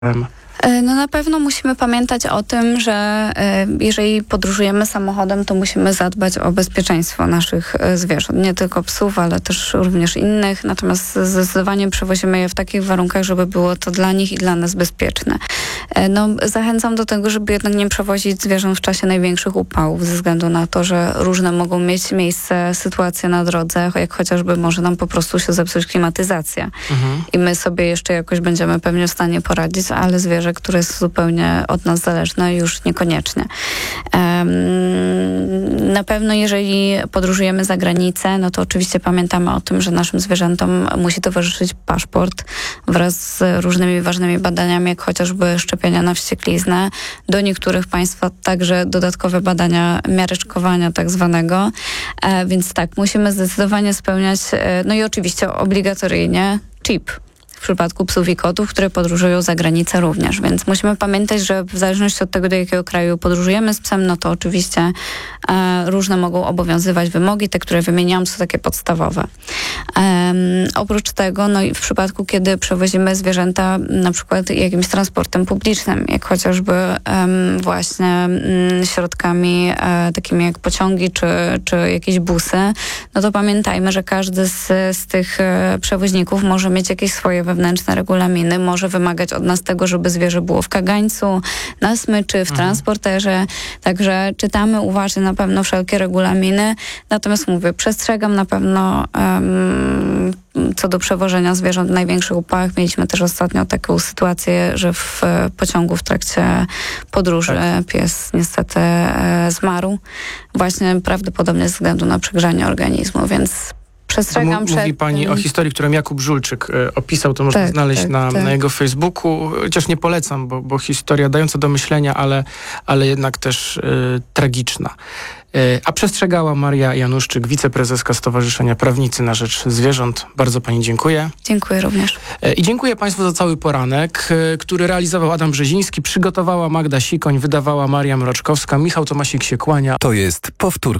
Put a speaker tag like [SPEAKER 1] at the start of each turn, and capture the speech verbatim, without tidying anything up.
[SPEAKER 1] No na pewno musimy pamiętać o tym, że jeżeli podróżujemy samochodem, to musimy zadbać o bezpieczeństwo naszych zwierząt. Nie tylko psów, ale też również innych. Natomiast zdecydowanie przewozimy je w takich warunkach, żeby było to dla nich i dla nas bezpieczne. No, zachęcam do tego, żeby jednak nie przewozić zwierząt w czasie największych upałów, ze względu na to, że różne mogą mieć miejsce sytuacje na drodze, jak chociażby może nam po prostu się zepsuć klimatyzacja. Mhm. I my sobie jeszcze jakoś będziemy pewnie w stanie poradzić, ale zwierzę, które jest zupełnie od nas zależne, już niekoniecznie. Um, na pewno jeżeli podróżujemy za granicę, no to oczywiście pamiętamy o tym, że naszym zwierzętom musi towarzyszyć paszport wraz z różnymi ważnymi badaniami, jak chociażby szczepienia na wściekliznę. Do niektórych państwa także dodatkowe badania miareczkowania tak zwanego. E, więc tak, musimy zdecydowanie spełniać, e, no i oczywiście obligatoryjnie chip. W przypadku psów i kotów, które podróżują za granicę również. Więc musimy pamiętać, że w zależności od tego, do jakiego kraju podróżujemy z psem, no to oczywiście e, różne mogą obowiązywać wymogi. Te, które wymieniałam, są takie podstawowe. E, oprócz tego, no i w przypadku, kiedy przewozimy zwierzęta na przykład jakimś transportem publicznym, jak chociażby e, właśnie m, środkami e, takimi jak pociągi czy, czy jakieś busy, no to pamiętajmy, że każdy z, z tych e, przewoźników może mieć jakieś swoje wewnętrzne regulaminy, może wymagać od nas tego, żeby zwierzę było w kagańcu, na smyczy, w mhm. transporterze. Także czytamy uważnie na pewno wszelkie regulaminy. Natomiast mówię, przestrzegam na pewno um, co do przewożenia zwierząt w największych upałach. Mieliśmy też ostatnio taką sytuację, że w pociągu w trakcie podróży tak. pies niestety e, zmarł. Właśnie prawdopodobnie ze względu na przegrzanie organizmu, więc przestrzegam przed...
[SPEAKER 2] Mówi pani o historii, którą Jakub Żulczyk e, opisał, to można tak, znaleźć tak, na, tak. na jego Facebooku. Chociaż nie polecam, bo, bo historia dająca do myślenia, ale, ale jednak też e, tragiczna. E, a przestrzegała Maria Januszczyk, wiceprezeska Stowarzyszenia Prawnicy na Rzecz Zwierząt. Bardzo pani dziękuję.
[SPEAKER 1] Dziękuję również.
[SPEAKER 2] E, I dziękuję państwu za cały poranek, e, który realizował Adam Brzeziński, przygotowała Magda Sikoń, wydawała Maria Mroczkowska, Michał Tomasik się kłania.
[SPEAKER 3] To jest powtórka.